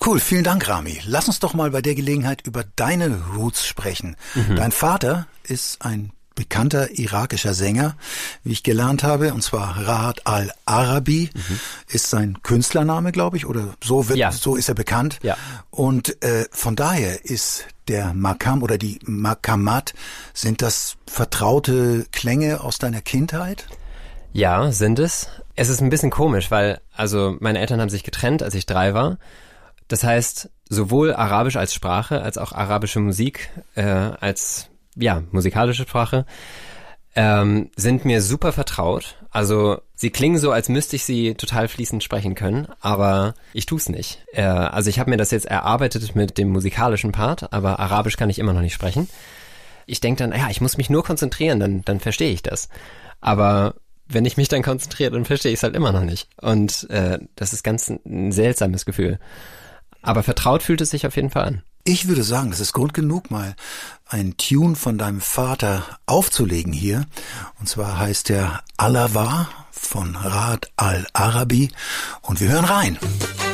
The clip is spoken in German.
Cool, vielen Dank, Rami. Lass uns doch mal bei der Gelegenheit über deine Roots sprechen. Dein Vater ist ein bekannter irakischer Sänger, wie ich gelernt habe, und zwar Raad al-Arabi ist sein Künstlername, glaube ich, oder so ist er bekannt. Ja. Und von daher ist der Makam oder die Makamat, sind das vertraute Klänge aus deiner Kindheit? Ja, sind es. Es ist ein bisschen komisch, weil meine Eltern haben sich getrennt, als ich 3 war. Das heißt, sowohl Arabisch als Sprache, als auch arabische Musik als musikalische Sprache sind mir super vertraut. Also sie klingen so, als müsste ich sie total fließend sprechen können, aber ich tue es nicht. Also ich habe mir das jetzt erarbeitet mit dem musikalischen Part, aber Arabisch kann ich immer noch nicht sprechen. Ich denke dann, ich muss mich nur konzentrieren, dann verstehe ich das. Aber wenn ich mich dann konzentriere, dann verstehe ich es halt immer noch nicht. Und das ist ganz ein seltsames Gefühl. Aber vertraut fühlt es sich auf jeden Fall an. Ich würde sagen, das ist Grund genug, mal ein Tune von deinem Vater aufzulegen hier. Und zwar heißt der Alawa von Raad al-Arabi. Und wir hören rein.